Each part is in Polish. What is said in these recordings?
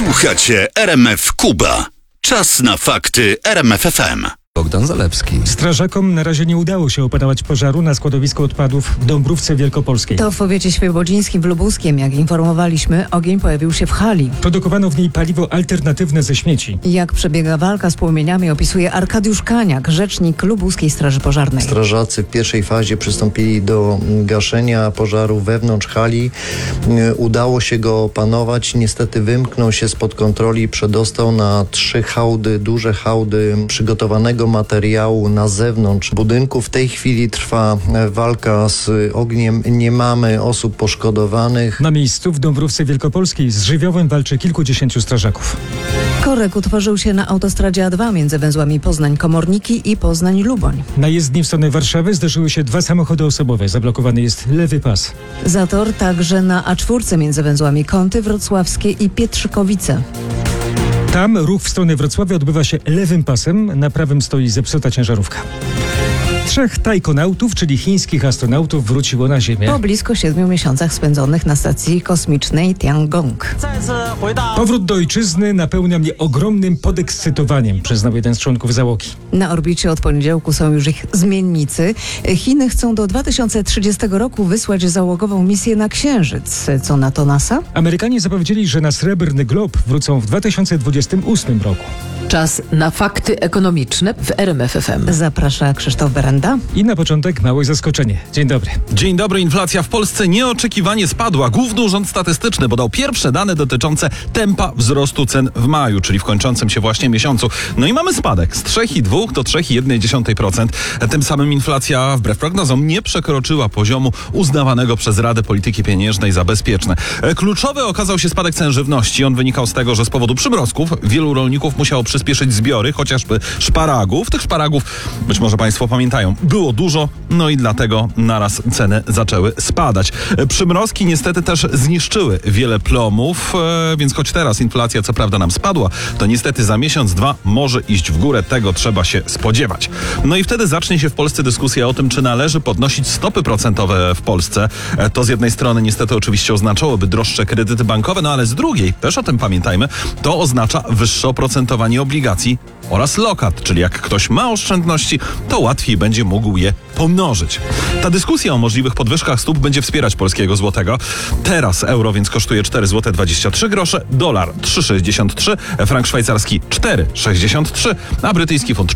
Słuchacie RMF Kuba. Czas na fakty RMF FM. Bogdan Zalewski. Strażakom na razie nie udało się opanować pożaru na składowisku odpadów w Dąbrówce Wielkopolskiej. To w powiecie świebodzińskim w Lubuskiem, jak informowaliśmy, ogień pojawił się w hali. Produkowano w niej paliwo alternatywne ze śmieci. Jak przebiega walka z płomieniami, opisuje Arkadiusz Kaniak, rzecznik Lubuskiej Straży Pożarnej. Strażacy w pierwszej fazie przystąpili do gaszenia pożaru wewnątrz hali. Udało się go opanować. Niestety wymknął się spod kontroli, przedostał na 3 hałdy, duże hałdy przygotowanego materiału na zewnątrz budynku. W tej chwili trwa walka z ogniem. Nie mamy osób poszkodowanych. Na miejscu w Dąbrówce Wielkopolskiej z żywiołem walczy kilkudziesięciu strażaków. Korek utworzył się na autostradzie A2 między węzłami Poznań-Komorniki i Poznań-Luboń. Na jezdni w stronę Warszawy zderzyły się 2 samochody osobowe. Zablokowany jest lewy pas. Zator także na A4 między węzłami Kąty Wrocławskie i Pietrzykowice. Tam ruch w stronę Wrocławia odbywa się lewym pasem. Na prawym stoi zepsuta ciężarówka. 3 tajkonautów, czyli chińskich astronautów, wróciło na Ziemię. Po blisko 7 miesiącach spędzonych na stacji kosmicznej Tiangong. Powrót do ojczyzny napełnia mnie ogromnym podekscytowaniem, przyznał jeden z członków załogi. Na orbicie od poniedziałku są już ich zmiennicy. Chiny chcą do 2030 roku wysłać załogową misję na Księżyc. Co na to NASA? Amerykanie zapowiedzieli, że na Srebrny Glob wrócą w 2028 roku. Czas na fakty ekonomiczne w RMF FM. Zaprasza Krzysztof Berenda. I na początek małe zaskoczenie. Dzień dobry. Dzień dobry. Inflacja w Polsce nieoczekiwanie spadła. Główny Urząd Statystyczny podał pierwsze dane dotyczące tempa wzrostu cen w maju, czyli w kończącym się właśnie miesiącu. No i mamy spadek z 3,2 do 3,1%. Tym samym inflacja wbrew prognozom nie przekroczyła poziomu uznawanego przez Radę Polityki Pieniężnej za bezpieczny. Kluczowy okazał się spadek cen żywności. On wynikał z tego, że z powodu przymrozków wielu rolników musiało przyspieszyć zbiory, chociażby szparagów. Tych szparagów, być może Państwo pamiętają, było dużo, no i dlatego naraz ceny zaczęły spadać. Przymrozki niestety też zniszczyły wiele plomów, więc choć teraz inflacja co prawda nam spadła, to niestety za miesiąc, 2 może iść w górę. Tego trzeba się spodziewać. No i wtedy zacznie się w Polsce dyskusja o tym, czy należy podnosić stopy procentowe w Polsce. To z jednej strony niestety oczywiście oznaczałoby droższe kredyty bankowe, no ale z drugiej, też o tym pamiętajmy, to oznacza wyższe oprocentowanie obligacji oraz lokat, czyli jak ktoś ma oszczędności, to łatwiej będzie mógł je pomnożyć. Ta dyskusja o możliwych podwyżkach stóp będzie wspierać polskiego złotego. Teraz euro więc kosztuje 4,23 zł, dolar 3,63, frank szwajcarski 4,63, a brytyjski funt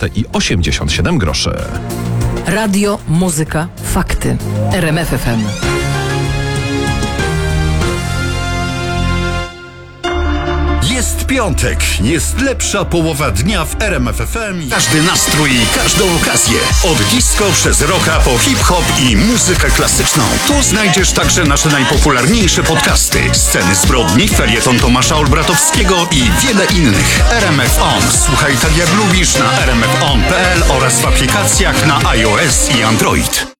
4,87 zł. Radio, muzyka, fakty. RMF FM. Jest piątek, jest lepsza połowa dnia w RMF FM. Każdy nastrój i każdą okazję. Od disco przez rocka po hip-hop i muzykę klasyczną. Tu znajdziesz także nasze najpopularniejsze podcasty. Sceny zbrodni, felieton Tomasza Olbratowskiego i wiele innych. RMF On. Słuchaj tak jak lubisz na rmfon.pl oraz w aplikacjach na iOS i Android.